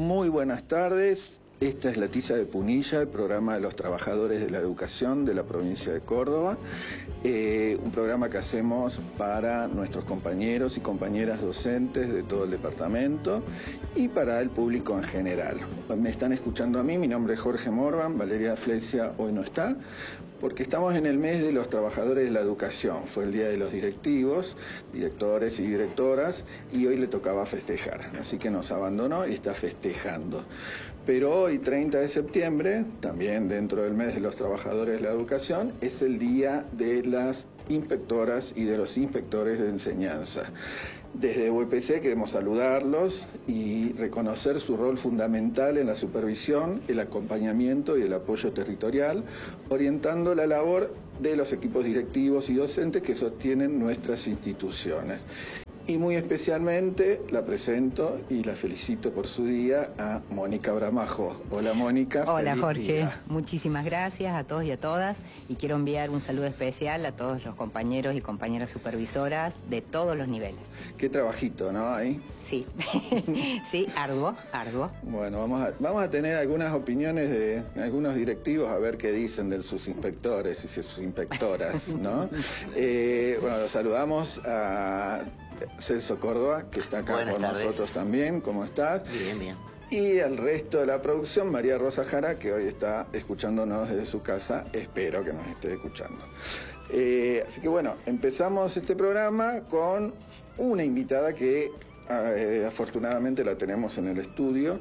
Muy buenas tardes. Esta es La Tiza de Punilla, el programa de los trabajadores de la educación de la provincia de Córdoba. Un programa que hacemos para nuestros compañeros y compañeras docentes de todo el departamento y para el público en general. Me están escuchando a mí, mi nombre es Jorge Morvan, Valeria Flesia hoy no está, porque estamos en el mes de los trabajadores de la educación. Fue el día de los directivos, directores y directoras, y hoy le tocaba festejar. Así que nos abandonó y está festejando. Pero hoy, 30 de septiembre, también dentro del mes de los trabajadores de la educación, es el día de las inspectoras y de los inspectores de enseñanza. Desde UPC queremos saludarlos y reconocer su rol fundamental en la supervisión, el acompañamiento y el apoyo territorial, orientando la labor de los equipos directivos y docentes que sostienen nuestras instituciones. Y muy especialmente la presento y la felicito por su día a Mónica Bramajo. Hola Mónica. Hola Jorge, día. Muchísimas gracias a todos y a todas y quiero enviar un saludo especial a todos los compañeros y compañeras supervisoras de todos los niveles. Qué trabajito, ¿no? Ahí. Sí, sí, arduo. Bueno, vamos a tener algunas opiniones de algunos directivos a ver qué dicen de sus inspectores y sus inspectoras, ¿no? Bueno, los saludamos a Celso Córdoba, que está acá con nosotros también. ¿Cómo estás? Bien, bien. Y al resto de la producción, María Rosa Jara, que hoy está escuchándonos desde su casa, espero que nos esté escuchando. Así que bueno, empezamos este programa con una invitada que afortunadamente la tenemos en el estudio.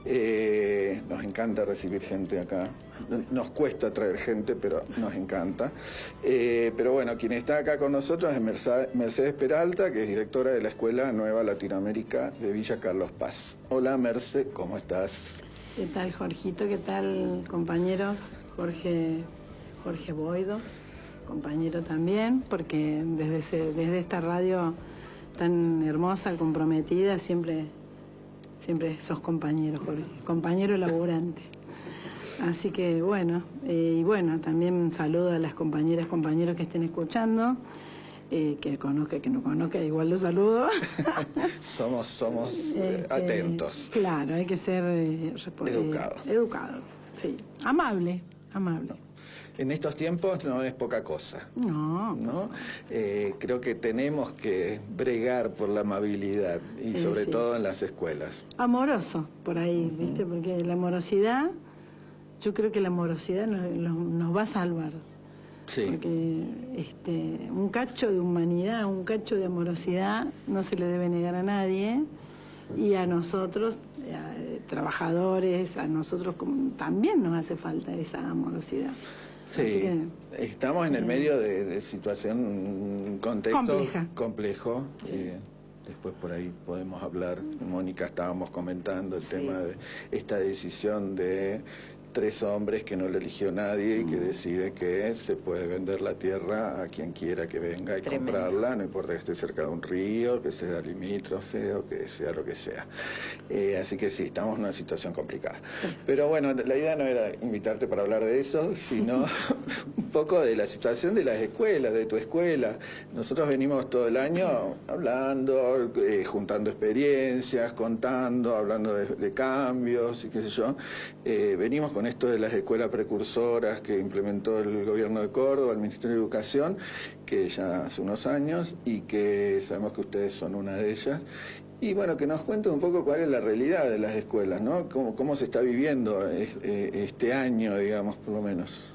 Nos encanta recibir gente acá. Nos cuesta traer gente, pero nos encanta. Pero bueno, quien está acá con nosotros es Mercedes Peralta, que es directora de la Escuela Nueva Latinoamérica de Villa Carlos Paz. Hola Merce, ¿cómo estás? ¿Qué tal Jorgito? ¿Qué tal compañeros? Jorge Boido, compañero también, porque desde esta radio tan hermosa, comprometida, siempre sos compañero, Jorge, compañero laburante. Así que bueno, y bueno, también un saludo a las compañeras, compañeros que estén escuchando, que conozca, que no conozca, igual los saludo. somos atentos. Claro, hay que ser educado, sí, amable. En estos tiempos no es poca cosa. ¿No? Creo que tenemos que bregar por la amabilidad y sobre todo en las escuelas. Amoroso, por ahí, ¿viste? Porque la amorosidad, yo creo que la amorosidad nos va a salvar. Sí. Porque un cacho de humanidad, un cacho de amorosidad no se le debe negar a nadie. Y a nosotros, trabajadores, a nosotros también nos hace falta esa amorosidad. Sí, estamos en el medio de situación, un contexto complejo. Sí. Después por ahí podemos hablar. Mónica, estábamos comentando el tema de esta decisión de 3 hombres que no le eligió nadie y que decide que se puede vender la tierra a quien quiera que venga y comprarla, no importa que esté cerca de un río, que sea limítrofe o que sea lo que sea. Así que sí, estamos en una situación complicada. Pero bueno, la idea no era invitarte para hablar de eso, sino un poco de la situación de las escuelas, de tu escuela. Nosotros venimos todo el año hablando, juntando experiencias, contando, hablando de cambios y qué sé yo. Venimos con esto de las escuelas precursoras que implementó el gobierno de Córdoba, el Ministerio de Educación, que ya hace unos años y que sabemos que ustedes son una de ellas. Y bueno, que nos cuenten un poco cuál es la realidad de las escuelas, ¿no? Cómo se está viviendo este año, digamos, por lo menos.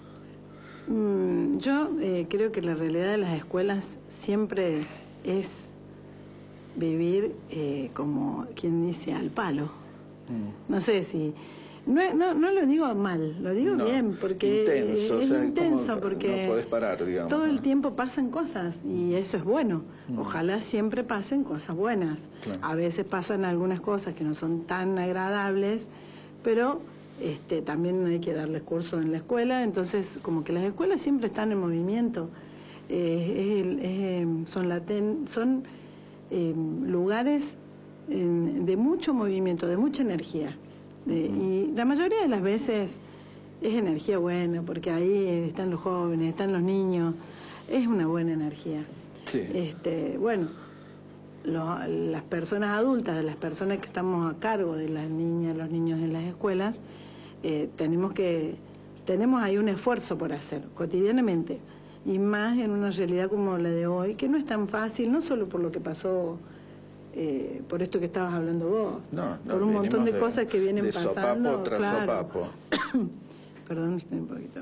Yo creo que la realidad de las escuelas siempre es vivir como quien dice al palo. No sé si... No lo digo mal, lo digo bien, porque intenso, es intenso, porque no podés parar, digamos, todo el tiempo pasan cosas y eso es bueno. Ojalá siempre pasen cosas buenas. Claro. A veces pasan algunas cosas que no son tan agradables, pero también hay que darles curso en la escuela, entonces como que las escuelas siempre están en movimiento. Son lugares de mucho movimiento, de mucha energía. Y la mayoría de las veces es energía buena, porque ahí están los jóvenes, están los niños, es una buena energía. Sí. Bueno, las personas adultas, las personas que estamos a cargo de las niñas, los niños en las escuelas, tenemos ahí un esfuerzo por hacer cotidianamente, y más en una realidad como la de hoy, que no es tan fácil, no solo por lo que pasó, por esto que estabas hablando vos, por un montón de cosas que vienen pasando. Sopapo tras sopapo. Perdón, estoy un poquito.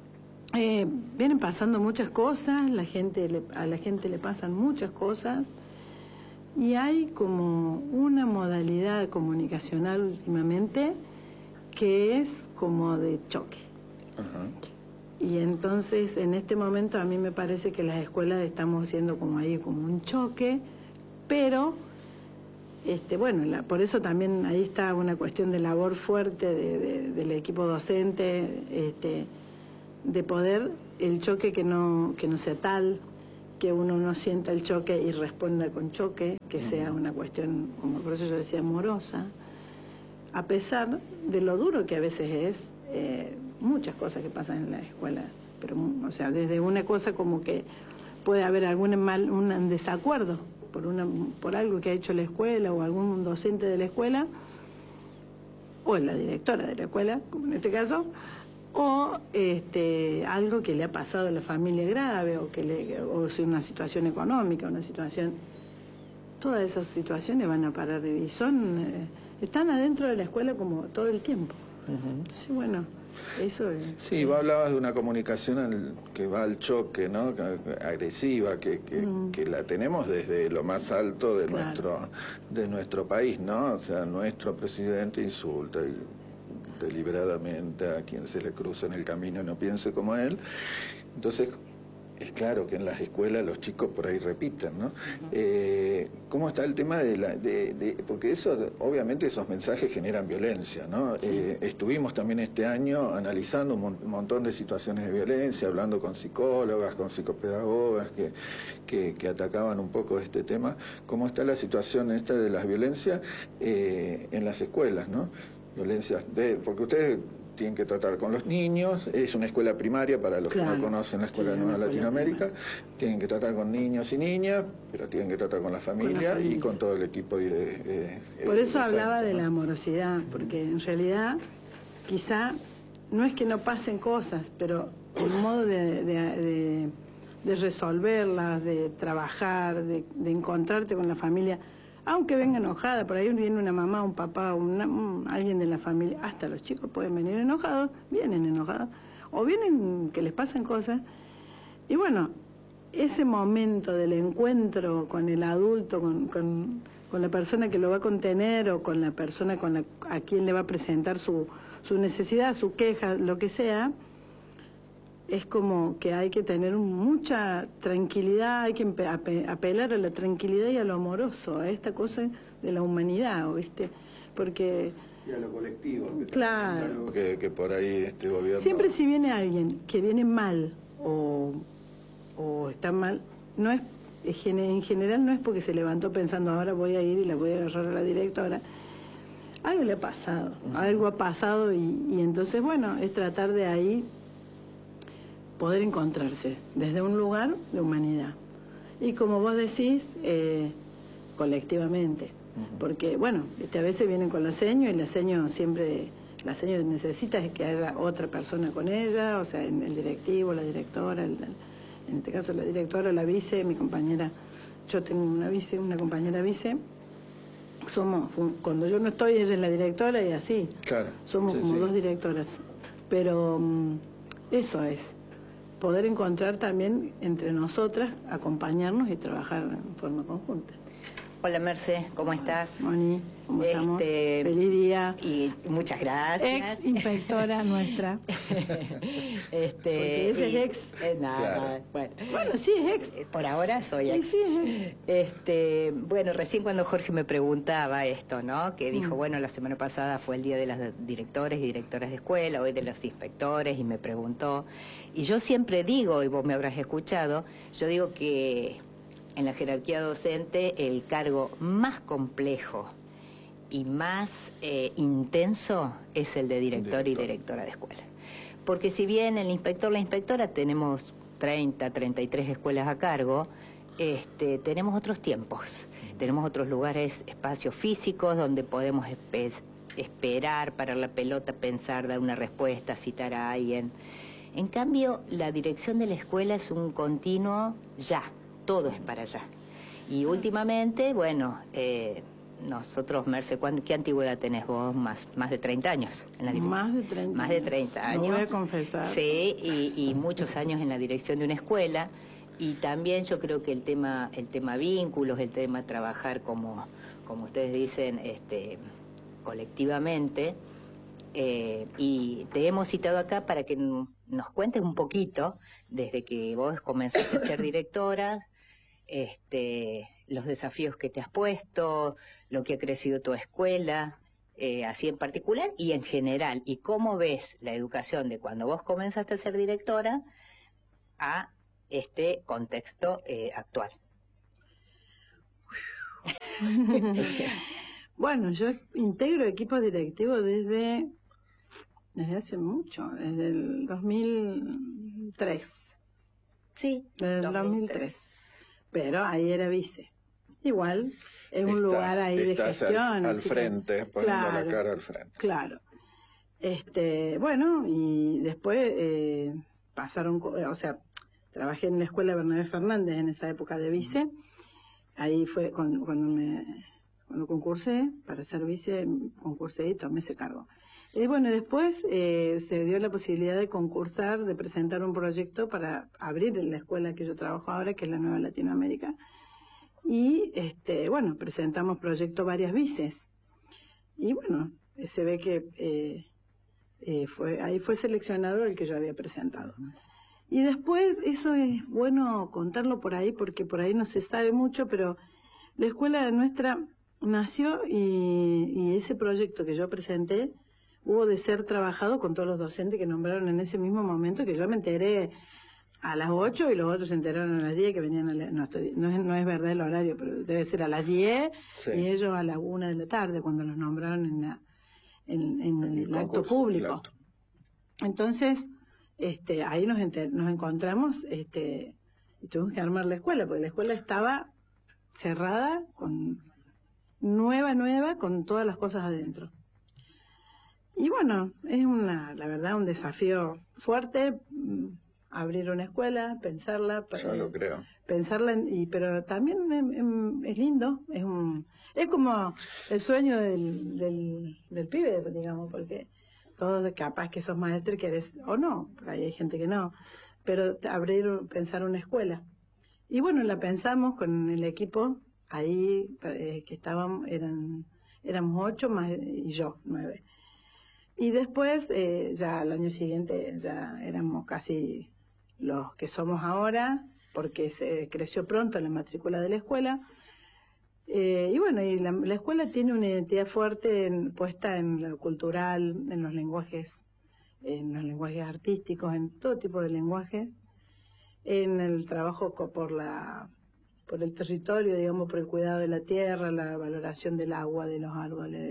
Vienen pasando muchas cosas, a la gente le pasan muchas cosas, y hay como una modalidad comunicacional últimamente que es como de choque. Y entonces en este momento a mí me parece que las escuelas estamos haciendo como ahí como un choque, pero bueno, por eso también ahí está una cuestión de labor fuerte del equipo docente, de poder el choque que no sea tal, que uno no sienta el choque y responda con choque, que sea una cuestión, como por eso yo decía, amorosa, a pesar de lo duro que a veces es, muchas cosas que pasan en la escuela, pero, o sea, desde una cosa como que puede haber un desacuerdo por algo que ha hecho la escuela o algún docente de la escuela, o la directora de la escuela, como en este caso, o algo que le ha pasado a la familia grave, o si una situación económica, una situación... Todas esas situaciones van a parar y están adentro de la escuela como todo el tiempo. Sí, bueno, eso es... Sí, vos hablabas de una comunicación que va al choque, ¿no? Agresiva, que la tenemos desde lo más alto de, claro, nuestro país, ¿no? O sea, nuestro presidente insulta deliberadamente a quien se le cruza en el camino y no piense como él. Entonces, es claro que en las escuelas los chicos por ahí repiten, ¿no? ¿Cómo está el tema porque eso, obviamente esos mensajes generan violencia, ¿no? Sí. Estuvimos también este año analizando un montón de situaciones de violencia, hablando con psicólogas, con psicopedagogas que atacaban un poco este tema. ¿Cómo está la situación esta de las violencias en las escuelas, ¿no? Violencias porque ustedes tienen que tratar con los niños, es una escuela primaria para los, claro, que no conocen la Escuela de Nueva Latinoamérica, tienen que tratar con niños y niñas, pero tienen que tratar con la familia y con todo el equipo. Por eso hablaba de la amorosidad, porque en realidad quizá no es que no pasen cosas, pero el modo de resolverlas, de trabajar, de encontrarte con la familia, aunque venga enojada, por ahí viene una mamá, un papá, alguien de la familia, hasta los chicos pueden venir enojados, vienen enojados, o vienen que les pasan cosas. Y bueno, ese momento del encuentro con el adulto, con la persona que lo va a contener, o con la persona a quien le va a presentar su necesidad, su queja, lo que sea, es como que hay que tener mucha tranquilidad, hay que apelar a la tranquilidad y a lo amoroso, a esta cosa de la humanidad, ¿viste? Porque... Y a lo colectivo. Claro. Es algo que por ahí este gobierno... Siempre si viene alguien que viene mal o está mal, no es, en general no es porque se levantó pensando ahora voy a ir y la voy a agarrar a la directora. Algo le ha pasado, algo ha pasado y entonces, bueno, es tratar de ahí poder encontrarse desde un lugar de humanidad. Y como vos decís, colectivamente. Porque, bueno, a veces vienen con la seño y la seño siempre, la seño necesita que haya otra persona con ella, o sea, el directivo, la directora, en este caso la directora, la vice, mi compañera, yo tengo una compañera vice, cuando yo no estoy, ella es la directora y así. Claro. Somos como dos directoras. Pero eso es. Poder encontrar también entre nosotras, acompañarnos y trabajar en forma conjunta. Hola Merce, ¿cómo estás? Moni, ¿cómo estamos? Feliz día. Y muchas gracias. Ex inspectora nuestra. Porque ella es ex. Nada, claro. Bueno, sí es ex. Por ahora soy ex. Sí es ex. Bueno, recién cuando Jorge me preguntaba esto, ¿no? Que dijo, bueno, la semana pasada fue el día de las directores y directoras de escuela, hoy de los inspectores, y me preguntó. Y yo siempre digo, y vos me habrás escuchado, yo digo que en la jerarquía docente el cargo más complejo y más intenso es el de director y directora de escuela. Porque si bien el inspector, la inspectora, tenemos 30, 33 escuelas a cargo, tenemos otros tiempos. tenemos otros lugares, espacios físicos donde podemos esperar, parar la pelota, pensar, dar una respuesta, citar a alguien. En cambio, la dirección de la escuela es un continuo ya, todo es para allá. Y últimamente, bueno, nosotros, Merce, ¿qué antigüedad tenés vos? Más de 30 años en la dirección. Más de 30 Más de 30 años. Lo voy a confesar. Sí, y muchos años en la dirección de una escuela. Y también yo creo que el tema vínculos, el tema trabajar como ustedes dicen, colectivamente. Y te hemos citado acá para que nos cuentes un poquito, desde que vos comenzaste a ser directora, los desafíos que te has puesto, lo que ha crecido tu escuela, así en particular y en general, y cómo ves la educación de cuando vos comenzaste a ser directora a este contexto actual. Bueno, yo integro equipos directivos desde hace mucho, desde el 2003. Sí, desde el 2003. Pero ahí era vice. Igual, es un lugar ahí de gestión. Al frente, poniendo claro, la cara al frente. Claro. Bueno, y después pasaron, o sea, trabajé en la escuela Bernabé Fernández en esa época de vice. Ahí fue cuando concursé para ser vice, concursé y tomé ese cargo. Y bueno, después se dio la posibilidad de concursar, de presentar un proyecto para abrir la escuela que yo trabajo ahora, que es la Nueva Latinoamérica. Y bueno, presentamos proyecto varias vices. Y bueno, se ve que ahí fue seleccionado el que yo había presentado. Y después, eso es bueno contarlo por ahí, porque por ahí no se sabe mucho, pero la escuela nuestra nació y ese proyecto que yo presenté hubo de ser trabajado con todos los docentes que nombraron en ese mismo momento, que yo me enteré a las 8 y los otros se enteraron a las 10, que venían no es verdad el horario, pero debe ser a las 10, sí. Y ellos a las 1 de la tarde, cuando los nombraron en el acto público. Entonces, ahí nos encontramos y tuvimos que armar la escuela, porque la escuela estaba cerrada, nueva, con todas las cosas adentro. Y bueno, es la verdad un desafío fuerte, abrir una escuela, pensarla. Yo lo creo. Pensarla, pero también es lindo, es como el sueño del pibe, digamos, porque todos capaz que sos maestro y querés, o no, por ahí hay gente que no, pero pensar una escuela. Y bueno, la pensamos con el equipo, ahí que éramos 8 más y yo, 9. Y después, ya al año siguiente, ya éramos casi los que somos ahora, porque se creció pronto la matrícula de la escuela. Y bueno, y la escuela tiene una identidad fuerte puesta en lo cultural, en los lenguajes artísticos, en todo tipo de lenguajes, en el trabajo por el territorio, digamos, por el cuidado de la tierra, la valoración del agua, de los árboles,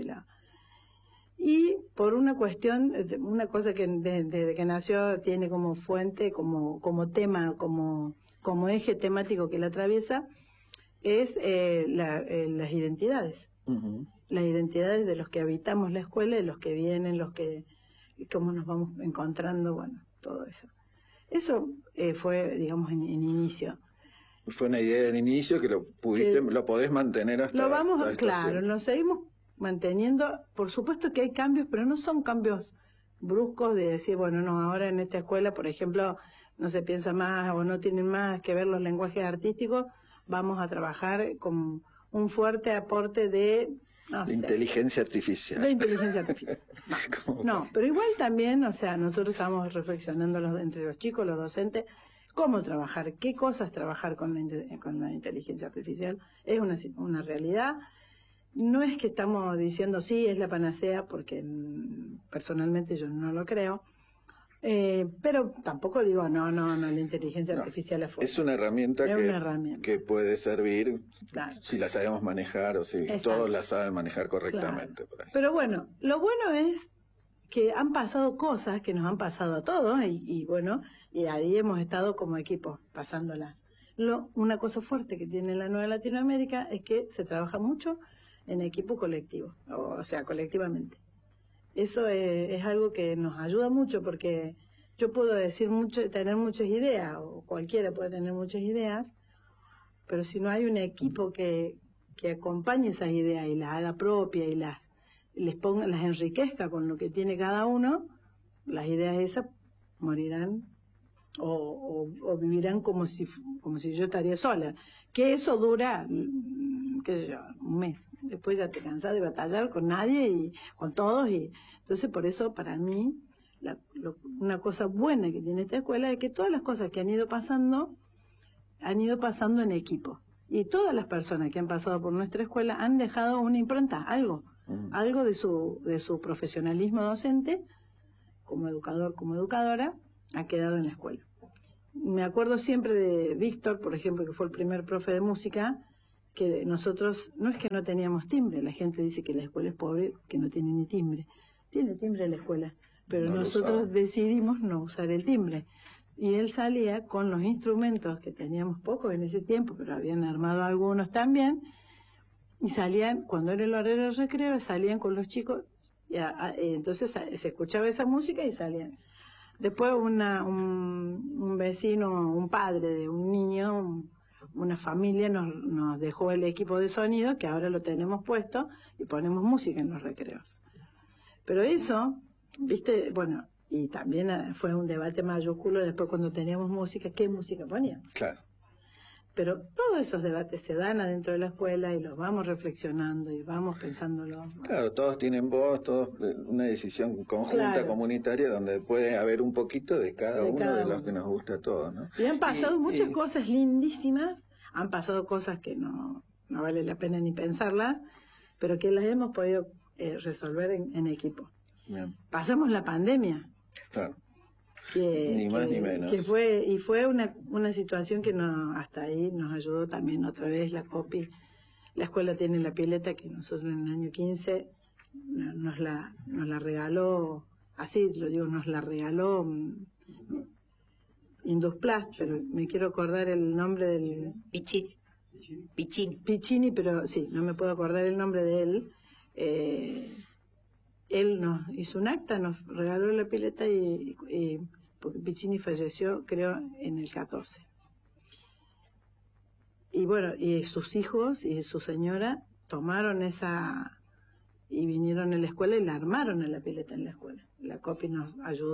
y por una cosa que desde que nació tiene como fuente, como tema, como eje temático que la atraviesa, es las identidades. Uh-huh. Las identidades de los que habitamos la escuela, de los que vienen, cómo nos vamos encontrando, bueno, todo eso. Eso fue, digamos, en inicio. Fue una idea en inicio que lo podés mantener hasta... Claro, lo seguimos manteniendo. Por supuesto que hay cambios, pero no son cambios bruscos de decir, bueno, no, ahora en esta escuela, por ejemplo, no se piensa más o no tienen más que ver los lenguajes artísticos, vamos a trabajar con un fuerte aporte de... inteligencia artificial. De inteligencia artificial. No, pero igual también, o sea, nosotros estamos reflexionando entre los chicos, los docentes, cómo trabajar, qué cosas trabajar con la inteligencia artificial. Es una realidad. No es que estamos diciendo sí, es la panacea, porque personalmente yo no lo creo. Pero tampoco digo, no, la inteligencia artificial es fuerte. Es una herramienta que puede servir, claro, si la sabemos manejar o si todos la saben manejar correctamente. Claro. Pero bueno, lo bueno es que han pasado cosas que nos han pasado a todos y bueno, y ahí hemos estado como equipo pasándola. Una cosa fuerte que tiene la Nueva Latinoamérica es que se trabaja mucho en equipo colectivo, o sea, colectivamente. Eso es algo que nos ayuda mucho porque yo puedo decir mucho, tener muchas ideas, o cualquiera puede tener muchas ideas, pero si no hay un equipo que acompañe esas ideas y las haga propias y las enriquezca con lo que tiene cada uno, las ideas esas morirán o vivirán como si yo estaría sola. Que eso dura, qué sé yo, un mes. Después ya te cansas de batallar con nadie y con todos. Y entonces por eso para mí una cosa buena que tiene esta escuela es que todas las cosas que han ido pasando en equipo. Y todas las personas que han pasado por nuestra escuela han dejado una impronta, algo de su profesionalismo docente, como educador, como educadora, ha quedado en la escuela. Me acuerdo siempre de Víctor, por ejemplo, que fue el primer profe de música, que nosotros, no es que no teníamos timbre, la gente dice que la escuela es pobre, que no tiene ni timbre. Tiene timbre la escuela, pero nosotros decidimos no usar el timbre. Y él salía con los instrumentos, que teníamos pocos en ese tiempo, pero habían armado algunos también, y salían, cuando era el horario del recreo, salían con los chicos, entonces se escuchaba esa música y salían. Después un vecino, un padre de un niño, una familia nos dejó el equipo de sonido, que ahora lo tenemos puesto, y ponemos música en los recreos. Pero eso, viste, bueno, y también fue un debate mayúsculo después cuando teníamos música, ¿qué música poníamos? Claro. Pero todos esos debates se dan adentro de la escuela y los vamos reflexionando y vamos pensándolo. Claro, todos tienen voz, todos una decisión conjunta, claro, communitaria, donde puede haber un poquito de cada uno de los que nos gusta a todos, ¿no? Y han pasado muchas cosas lindísimas, han pasado cosas que no vale la pena ni pensarlas, pero que las hemos podido resolver en equipo. Bien. Pasamos la pandemia. Claro. Ni más ni menos. Que fue una situación que hasta ahí nos ayudó también otra vez la COPI. La escuela tiene la pileta que nosotros en el año 15 nos la regaló, así lo digo, nos la regaló Indusplast, pero me quiero acordar el nombre del... Piccini, pero sí, no me puedo acordar el nombre de él. Él nos hizo un acta, nos regaló la pileta y porque Piccini falleció, creo, en el 14. Y bueno, y sus hijos y su señora tomaron esa y vinieron a la escuela y la armaron en la pileta en la escuela. La COPI nos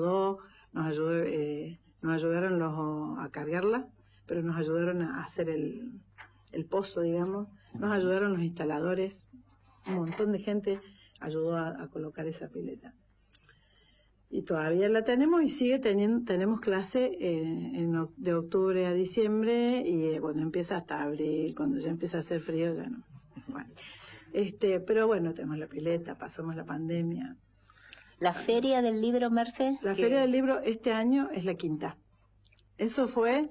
ayudaron a cargarla, pero nos ayudaron a hacer el pozo, digamos. Nos ayudaron los instaladores, un montón de gente ayudó a colocar esa pileta. Y todavía la tenemos y tenemos clase de octubre a diciembre y cuando empieza hasta abril, cuando ya empieza a hacer frío ya no. Bueno, pero bueno, tenemos la pileta, pasamos la pandemia. ¿La feria del libro, Merce? La feria del libro este año es la quinta. Eso fue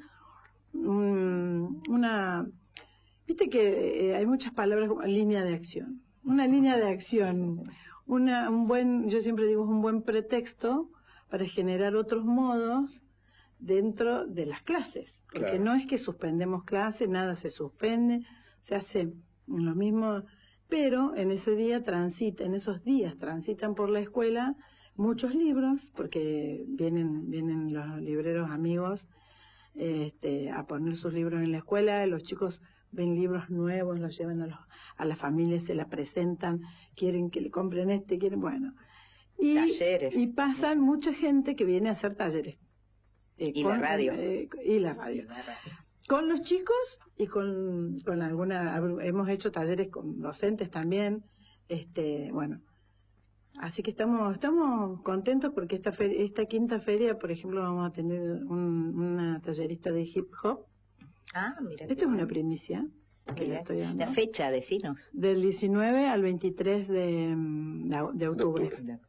viste que hay muchas palabras como línea de acción. Una línea de acción. Yo siempre digo, es un buen pretexto para generar otros modos dentro de las clases. Porque claro, no es que suspendemos clases, nada se suspende, se hace lo mismo, pero en esos días transitan por la escuela muchos libros, porque vienen los libreros amigos a poner sus libros en la escuela, los chicos ven libros nuevos, los llevan a las familias, se la presentan, quieren que le compren bueno. Talleres. Y pasan mucha gente que viene a hacer talleres. La radio. Y la radio. Con los chicos y con hemos hecho talleres con docentes también, bueno. Así que estamos contentos porque esta quinta feria, por ejemplo, vamos a tener una tallerista de hip hop. Ah, mira. Esto es una primicia que le estoy dando. La fecha, decinos. Del 19 al 23 de octubre.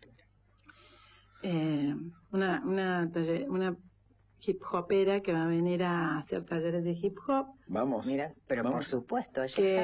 Una hip hopera que va a venir a hacer talleres de hip hop. Vamos. Mira, pero vamos. Por supuesto.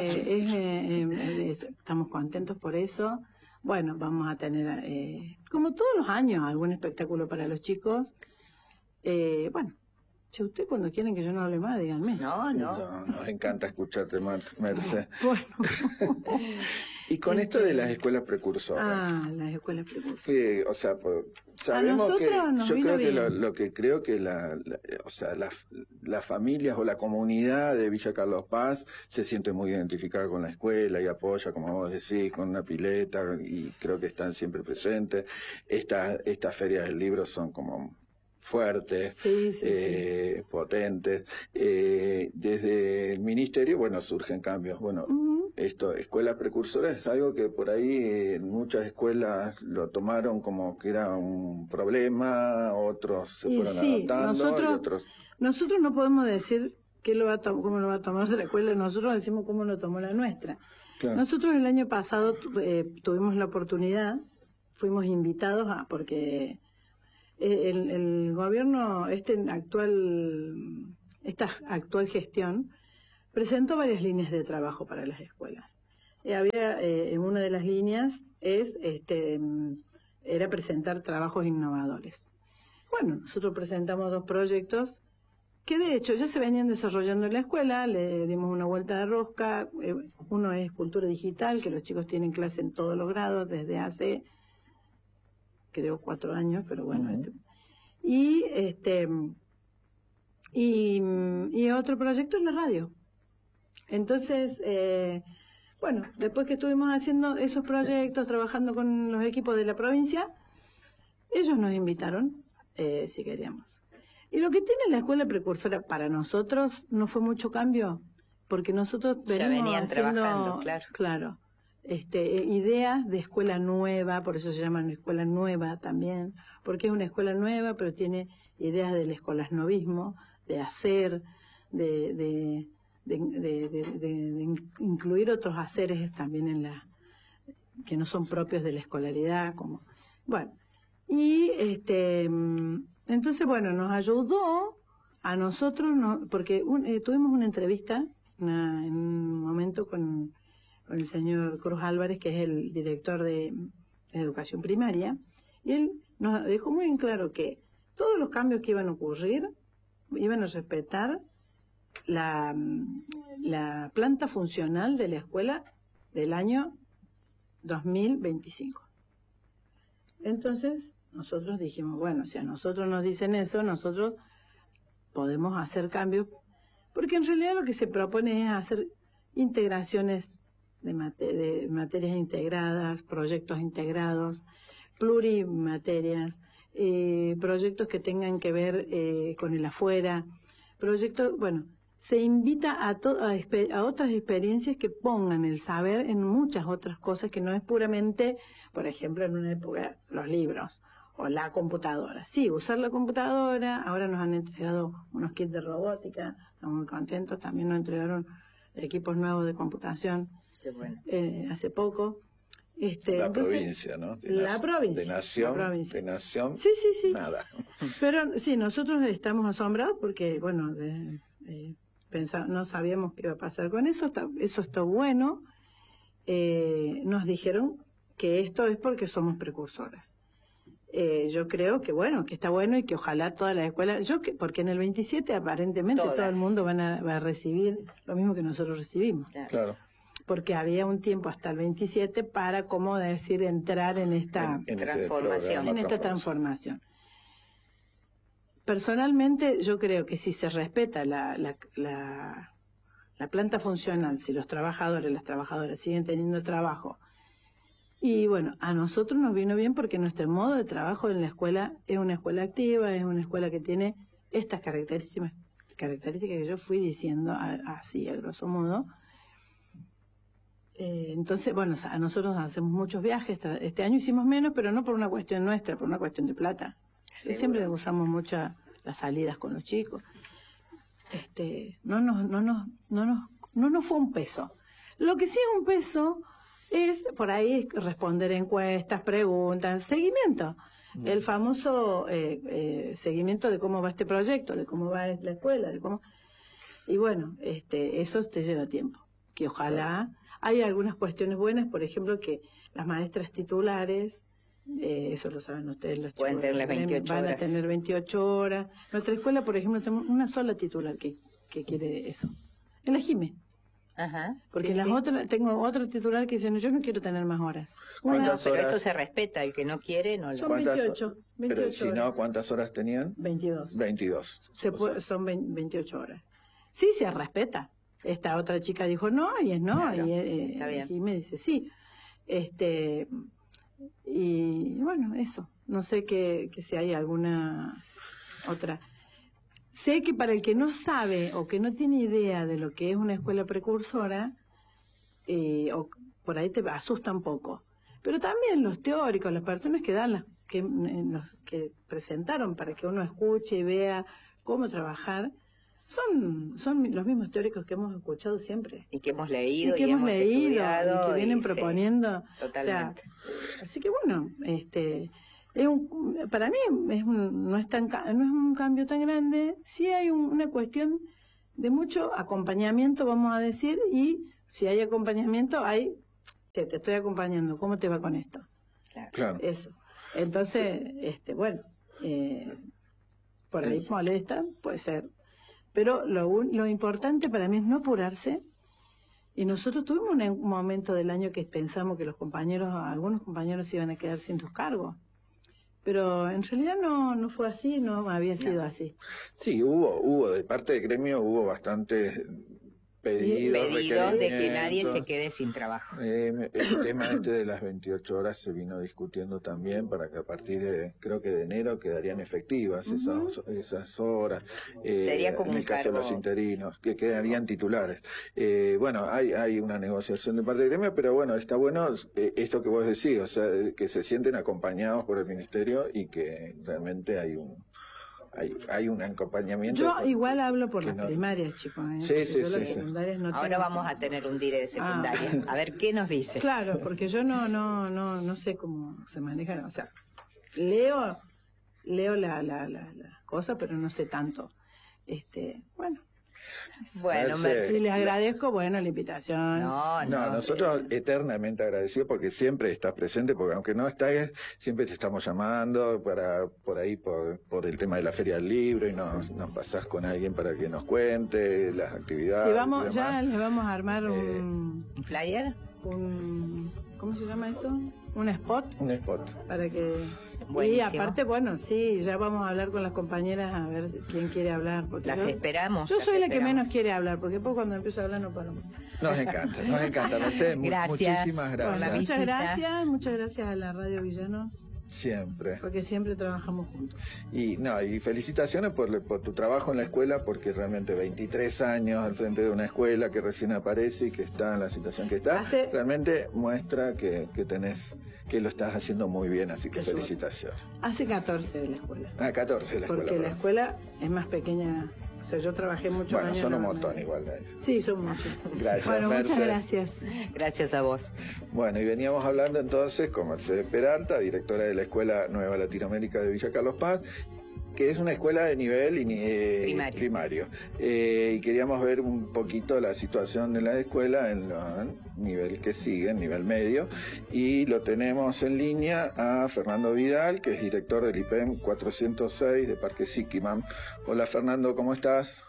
Estamos contentos por eso. Bueno, vamos a tener, como todos los años, algún espectáculo para los chicos. Bueno, Che, usted cuando quieren que yo no hable más, díganme. No. Nos encanta escucharte, Merce. Bueno. Y con esto de las escuelas precursoras. Las escuelas precursoras. Sí, o sea, sabemos que yo creo que bien. lo que creo que las familias o la comunidad de Villa Carlos Paz se siente muy identificada con la escuela y apoya, como vos decís, con una pileta, y creo que están siempre presentes. Estas ferias del libro son como fuertes, sí. potentes. Desde el ministerio, bueno, surgen cambios. Bueno, esto, escuela precursora es algo que por ahí en muchas escuelas lo tomaron como que era un problema, otros se fueron adaptando y otros... Nosotros no podemos decir cómo lo va a tomar la escuela, nosotros decimos cómo lo tomó la nuestra. Claro. Nosotros el año pasado tuvimos la oportunidad, fuimos invitados porque el gobierno, esta actual gestión, presentó varias líneas de trabajo para las escuelas. En una de las líneas era presentar trabajos innovadores. Bueno, nosotros presentamos 2 proyectos que de hecho ya se venían desarrollando en la escuela, le dimos una vuelta de rosca. Uno es cultura digital, que los chicos tienen clase en todos los grados desde hace, creo, 4 años, pero bueno. Y otro proyecto es la radio. Entonces, bueno, después que estuvimos haciendo esos proyectos, trabajando con los equipos de la provincia, ellos nos invitaron, si queríamos. Y lo que tiene la escuela precursora para nosotros no fue mucho cambio, porque nosotros venían haciendo, trabajando, claro. Ideas de escuela nueva, por eso se llaman escuela nueva también, porque es una escuela nueva, pero tiene ideas del escolasnovismo, de hacer, de incluir otros haceres también que no son propios de la escolaridad, como bueno. Y entonces, bueno, nos ayudó a nosotros, porque tuvimos una entrevista en un momento con el señor Cruz Álvarez, que es el director de educación primaria, y él nos dejó muy en claro que todos los cambios que iban a ocurrir iban a respetar la planta funcional de la escuela del año 2025. Entonces, nosotros dijimos, bueno, si a nosotros nos dicen eso, nosotros podemos hacer cambios, porque en realidad lo que se propone es hacer integraciones de materias integradas, proyectos integrados, plurimaterias, proyectos que tengan que ver con el afuera, proyectos, bueno, se invita a otras experiencias que pongan el saber en muchas otras cosas, que no es puramente, por ejemplo, en una época, los libros o la computadora. Sí, usar la computadora. Ahora nos han entregado unos kits de robótica, estamos muy contentos. También nos entregaron equipos nuevos de computación. Qué bueno. Hace poco. La provincia, ¿no? La provincia. De nación, sí. Nada. Pero sí, nosotros estamos asombrados porque, bueno, no sabíamos qué iba a pasar con eso. Eso está bueno. Nos dijeron que esto es porque somos precursoras. Yo creo que bueno, que está bueno y que ojalá todas las escuelas, porque en el 27 aparentemente todo el mundo va a recibir lo mismo que nosotros recibimos. Claro. Porque había un tiempo hasta el 27 para, como decir, entrar en esta transformación. Personalmente, yo creo que si se respeta la planta funcional, si los trabajadores, las trabajadoras siguen teniendo trabajo, y bueno, a nosotros nos vino bien porque nuestro modo de trabajo en la escuela es una escuela activa, es una escuela que tiene estas características que yo fui diciendo así, a grosso modo. Entonces, bueno, a nosotros hacemos muchos viajes. Este año hicimos menos, pero no por una cuestión nuestra, por una cuestión de plata. Siempre usamos mucho las salidas con los chicos. No nos fue un peso. Lo que sí es un peso es por ahí responder encuestas, preguntas, seguimiento. El famoso seguimiento de cómo va este proyecto, de cómo va la escuela, y bueno, eso te lleva tiempo. Que ojalá hay algunas cuestiones buenas, por ejemplo, que las maestras titulares Eso lo saben ustedes, los Pueden chicos. tener las 28 van horas. a tener 28 horas. Nuestra escuela, por ejemplo, tenemos una sola titular que quiere eso. Es la Jime. Ajá. Porque sí, las sí. otras, tengo otro titular que dice, no, yo no quiero tener más horas. No, ¿Cuántas pero horas? eso se respeta, el que no quiere no lo... Son ¿Cuántas? 28 Pero si horas. no, ¿cuántas horas tenían? 22. 22. Son 28 horas. Sí, se respeta. Esta otra chica dijo no, y es no, Claro, y está bien. me dice sí. Y bueno, eso. No sé que si hay alguna otra. Sé que para el que no sabe o que no tiene idea de lo que es una escuela precursora, o por ahí te asusta un poco. Pero también los teóricos, las personas que dan los que presentaron para que uno escuche y vea cómo trabajar, son los mismos teóricos que hemos escuchado siempre. Y que hemos leído, Y que hemos leído, estudiado, y que vienen sí, proponiendo. totalmente. O sea, así que bueno, para mí no es un cambio tan grande. Sí hay una cuestión de mucho acompañamiento, vamos a decir, y si hay acompañamiento, te estoy acompañando, ¿cómo te va con esto? Claro. Eso. Entonces, bueno, por ahí molesta, puede ser. Pero lo importante para mí es no apurarse. Y nosotros tuvimos un momento del año que pensamos que algunos compañeros se iban a quedar sin sus cargos. Pero en realidad no fue así, no había sido así. Sí, hubo, de parte del gremio hubo bastantes pedidos De que nadie requerimientos. se quede sin trabajo. El tema de las 28 horas se vino discutiendo también para que a partir de, creo que de enero quedarían efectivas esas horas. Sería como en el un caso de los cargo. interinos, que quedarían titulares. Bueno, hay una negociación de parte del gremio, pero bueno, está bueno esto que vos decís, o sea, que se sienten acompañados por el ministerio y que realmente hay un acompañamiento. Yo igual hablo por que las no- primarias, chicos. Sí, Porque sí, yo sí, las sí. secundarias no Ahora tengo. vamos a tener un dire de secundaria. A ver, ¿qué nos dice? Claro, porque yo no sé cómo se manejan. O sea, leo la cosa, pero no sé tanto. Bueno. Bueno, Sí. Mercedes. Sí, les agradezco, bueno, la invitación. No, Nosotros eternamente agradecidos porque siempre estás presente, porque aunque no estás, siempre te estamos llamando por el tema de la Feria del Libro y nos pasás con alguien para que nos cuente las actividades. Sí, y vamos, demás. ya les vamos a armar ¿Un flyer? ¿cómo se llama eso? Un spot Un spot. para que... Buenísimo. Y aparte, bueno, sí, ya vamos a hablar con las compañeras a ver quién quiere hablar. Porque Las esperamos. Yo las soy la que esperamos. menos quiere hablar, porque después cuando empiezo a hablar no paro. Nos encanta, Mercedes. Gracias. Muchísimas Por la gracias. visita. Muchas gracias a la Radio Villanos, Siempre. porque siempre trabajamos juntos. Y felicitaciones por tu trabajo en la escuela, porque realmente 23 años al frente de una escuela que recién aparece y que está en la situación que está, realmente muestra que lo estás haciendo muy bien, así que Eso. felicitaciones. Hace 14 de la escuela. 14 de la escuela. Porque la perdón. escuela es más pequeña. O sea, yo trabajé muchos Bueno, años. son un en la montón media. igual de ahí. Sí, son muchos. Gracias, Bueno, muchas Merce. gracias. Gracias a vos. Bueno, y veníamos hablando entonces con Mercedes Peralta, directora de la Escuela Nueva Latinoamérica de Villa Carlos Paz, que es una escuela de nivel primario. Y queríamos ver un poquito la situación de la escuela en el nivel que sigue, en nivel medio, y lo tenemos en línea a Fernando Vidal, que es director del IPEM 406 de Parque Siquimam. Hola Fernando, ¿cómo estás?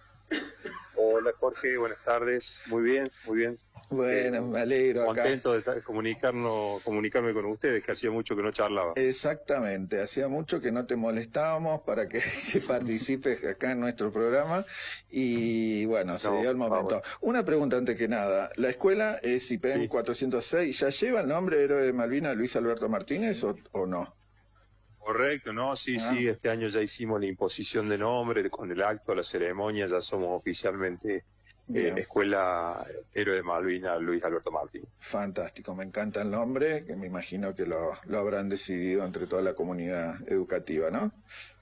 Hola Jorge, buenas tardes. Muy bien, muy bien. Bueno, me alegro acá. Contento de comunicarme con ustedes, que hacía mucho que no charlaba. Exactamente, hacía mucho que no te molestábamos para que participes acá en nuestro programa y bueno, se dio el momento. Una pregunta antes que nada, ¿la escuela es IPEM 406? ¿Ya lleva el nombre de héroe de Malvinas Luis Alberto Martínez o no? Correcto, ¿no? Sí, este año ya hicimos la imposición de nombre, con el acto, la ceremonia, ya somos oficialmente Escuela Héroe de Malvinas Luis Alberto Martínez. Fantástico, me encanta el nombre, que me imagino que lo habrán decidido entre toda la comunidad educativa, ¿no?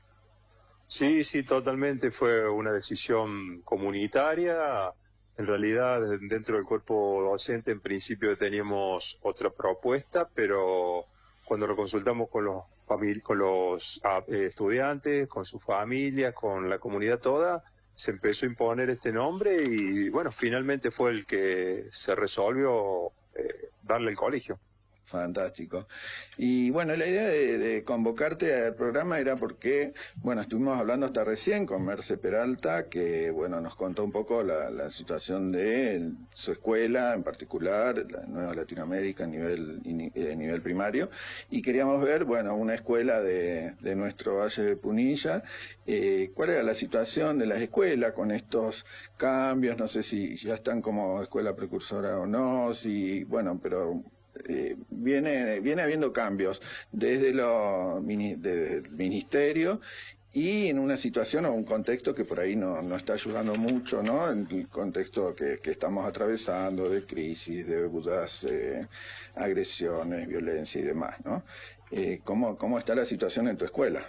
Sí, totalmente, fue una decisión comunitaria. En realidad, dentro del cuerpo docente, en principio teníamos otra propuesta, pero cuando lo consultamos con los estudiantes, con sus familias, con la comunidad toda, se empezó a imponer este nombre y bueno, finalmente fue el que se resolvió darle el colegio. Fantástico. Y bueno, la idea de convocarte al programa era porque, bueno, estuvimos hablando hasta recién con Merce Peralta, que, bueno, nos contó un poco la situación de su escuela, en particular, la Nueva Latinoamérica a nivel primario, y queríamos ver, bueno, una escuela de nuestro Valle de Punilla, cuál era la situación de las escuelas con estos cambios, no sé si ya están como escuela precursora o no, si, bueno, pero... viene habiendo cambios desde desde el ministerio y en una situación o un contexto que por ahí no está ayudando mucho, ¿no? En el contexto que estamos atravesando de crisis, de muchas agresiones, violencia y demás, ¿no? ¿Cómo está la situación en tu escuela?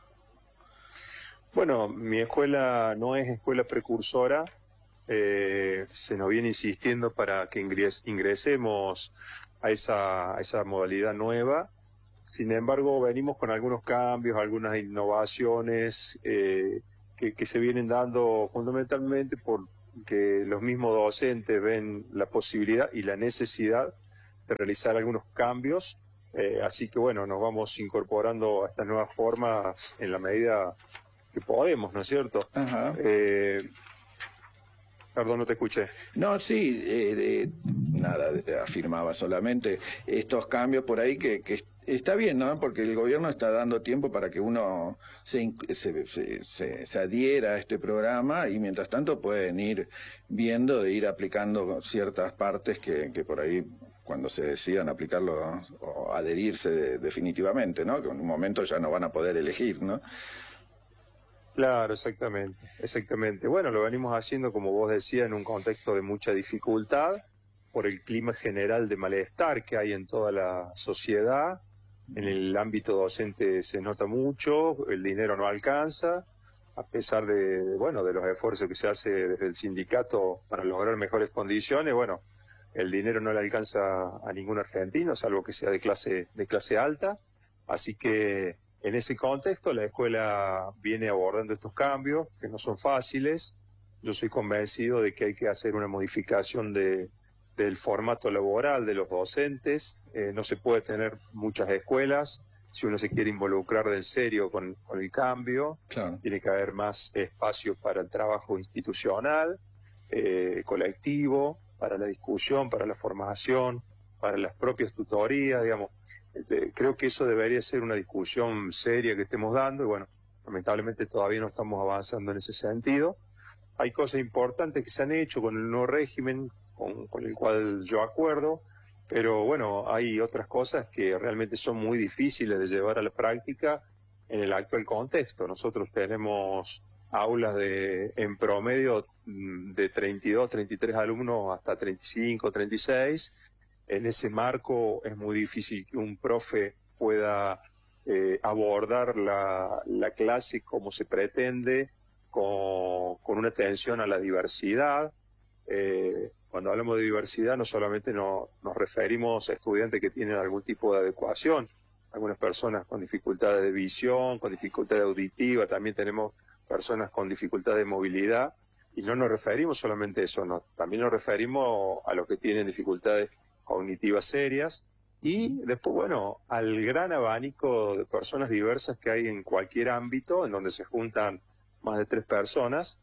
Bueno, mi escuela no es escuela precursora. Se nos viene insistiendo para que ingresemos a esa modalidad nueva. Sin embargo, venimos con algunos cambios, algunas innovaciones que se vienen dando fundamentalmente porque los mismos docentes ven la posibilidad y la necesidad de realizar algunos cambios. Así que bueno, nos vamos incorporando a estas nuevas formas en la medida que podemos, ¿no es cierto? Ajá. Perdón, no te escuché. No, sí, nada, afirmaba solamente estos cambios por ahí que está bien, ¿no? Porque el gobierno está dando tiempo para que uno se adhiera a este programa y mientras tanto pueden ir viendo de ir aplicando ciertas partes que por ahí cuando se decidan aplicarlo o adherirse definitivamente, ¿no? Que en un momento ya no van a poder elegir, ¿no? Claro, exactamente. Bueno, lo venimos haciendo, como vos decías, en un contexto de mucha dificultad, por el clima general de malestar que hay en toda la sociedad. En el ámbito docente se nota mucho, el dinero no alcanza, a pesar de los esfuerzos que se hace desde el sindicato para lograr mejores condiciones. Bueno, el dinero no le alcanza a ningún argentino, salvo que sea de clase alta. Así que en ese contexto, la escuela viene abordando estos cambios, que no son fáciles. Yo soy convencido de que hay que hacer una modificación del formato laboral de los docentes. No se puede tener muchas escuelas si uno se quiere involucrar en serio con el cambio. Claro. Tiene que haber más espacio para el trabajo institucional, colectivo, para la discusión, para la formación, para las propias tutorías, digamos. Creo que eso debería ser una discusión seria que estemos dando y bueno, lamentablemente todavía no estamos avanzando en ese sentido. Hay cosas importantes que se han hecho con el nuevo régimen, con el cual yo acuerdo, pero bueno, hay otras cosas que realmente son muy difíciles de llevar a la práctica en el actual contexto. Nosotros tenemos aulas en promedio de 32, 33 alumnos hasta 35, 36. En ese marco es muy difícil que un profe pueda abordar la clase como se pretende, con una atención a la diversidad. Cuando hablamos de diversidad no solamente nos referimos a estudiantes que tienen algún tipo de adecuación, algunas personas con dificultades de visión, con dificultades auditivas, también tenemos personas con dificultades de movilidad, y no nos referimos solamente a eso, también nos referimos a los que tienen dificultades cognitivas serias, y después, bueno, al gran abanico de personas diversas que hay en cualquier ámbito, en donde se juntan más de 3 personas.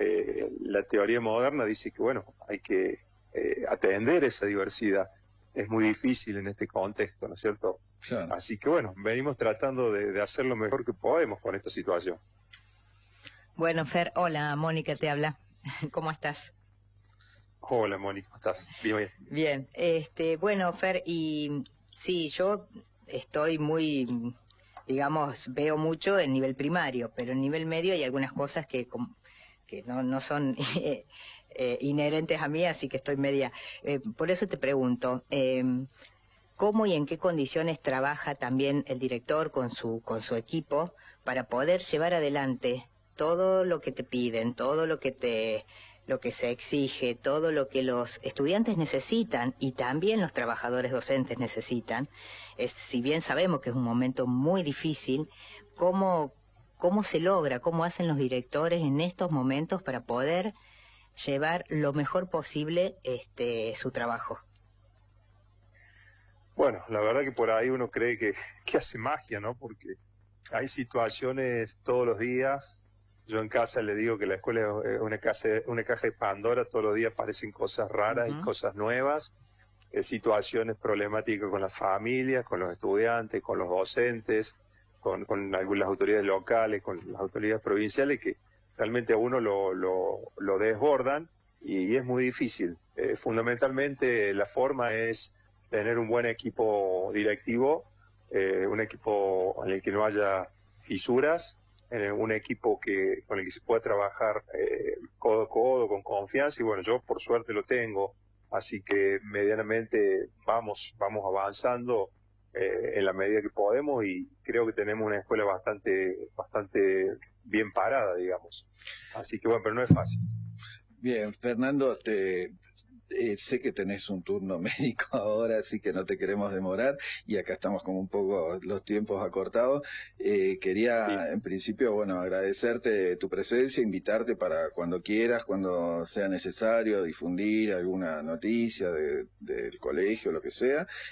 La teoría moderna dice que, bueno, hay que atender esa diversidad. Es muy difícil en este contexto, ¿no es cierto? Claro. Así que, bueno, venimos tratando de hacer lo mejor que podemos con esta situación. Bueno, Fer, hola, Mónica te habla. ¿Cómo estás? Hola, Mónica, ¿cómo estás? Bien. Bien, bueno, Fer, y sí, yo estoy muy, digamos, veo mucho en nivel primario, pero en nivel medio hay algunas cosas que no son inherentes a mí, así que estoy media. Por eso te pregunto, ¿cómo y en qué condiciones trabaja también el director con su equipo para poder llevar adelante todo lo que te piden, todo lo que se exige, todo lo que los estudiantes necesitan y también los trabajadores docentes necesitan? Si bien sabemos que es un momento muy difícil, ¿cómo se logra, cómo hacen los directores en estos momentos para poder llevar lo mejor posible su trabajo? Bueno, la verdad que por ahí uno cree que hace magia, ¿no? Porque hay situaciones todos los días. Yo en casa le digo que la escuela es una caja de Pandora, todos los días aparecen cosas raras y cosas nuevas, situaciones problemáticas con las familias, con los estudiantes, con los docentes, con algunas autoridades locales, con las autoridades provinciales, que realmente a uno lo desbordan y es muy difícil. Fundamentalmente la forma es tener un buen equipo directivo, un equipo en el que no haya fisuras, un equipo con el que se pueda trabajar codo a codo, con confianza, y bueno, yo por suerte lo tengo, así que medianamente vamos avanzando en la medida que podemos, y creo que tenemos una escuela bastante bien parada, digamos. Así que bueno, pero no es fácil. Bien, Fernando, sé que tenés un turno médico ahora, así que no te queremos demorar, y acá estamos como un poco los tiempos acortados. Quería, en principio, bueno, agradecerte tu presencia, invitarte para cuando quieras, cuando sea necesario, difundir alguna noticia del colegio, lo que sea.